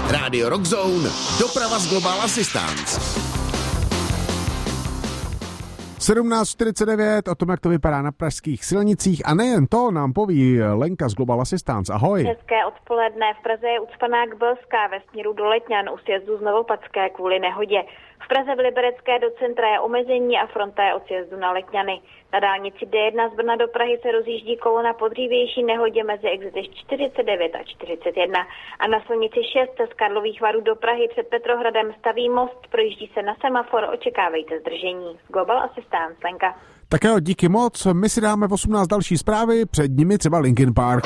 Rádio Rockzone, doprava z Global Assistance. 17:49, o tom, jak to vypadá na pražských silnicích. A nejen to, nám poví Lenka z Global Assistance. Ahoj. Hezké odpoledne. V Praze je ucpaná Kbelská ve směru do Letňan u sjezdu z Novopadské kvůli nehodě. V Praze v Liberecké do centra je omezení a fronta je od sjezdu na Letňany. Na dálnici D1 z Brna do Prahy se rozjíždí kolona po dřívější nehodě mezi exity 49 a 41. A na silnici 6 z Karlových Varů do Prahy před Petrohradem staví most, projíždí se na semafor, očekávejte zdržení. Global Assistance, Lenka. Tak jo, díky moc. My si dáme 18 další zprávy, před nimi třeba Linkin Park.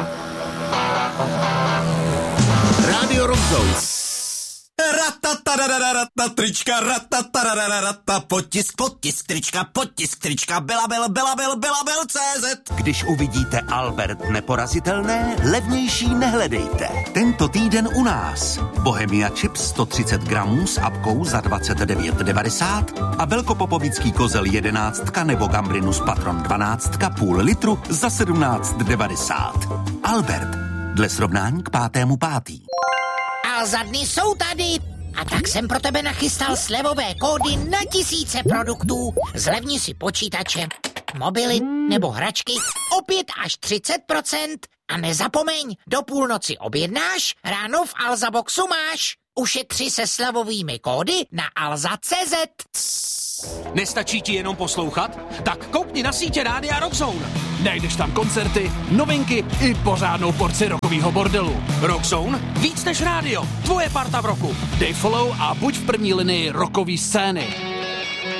Rádio Rockzone. Ratatarararata, trička, ratatarararata, potisk, trička, Belabel.cz. Když uvidíte Albert neporazitelné, levnější nehledejte. Tento týden u nás. Bohemia Chips 130 gramů s apkou za 29,90 a velkopopovický kozel 11 nebo Gambrinus Patron 12 půl litru za 17,90. Albert. Dle srovnání k 5.5. A za dny jsou tady. A tak jsem pro tebe nachystal slevové kódy na tisíce produktů. Zlevni si počítače, mobily nebo hračky o 5 až 30%. A nezapomeň, do půlnoci objednáš, ráno v Alza Boxu máš. Ušetři se slevovými kódy na alza.cz. Nestačí ti jenom poslouchat? Tak koukni na sítě Rádia Rockzone. Najdeš tam koncerty, novinky i pořádnou porci rockovýho bordelu. Rockzone? Víc než rádio. Tvoje parta v roku. Dej follow a buď v první linii rockové scény.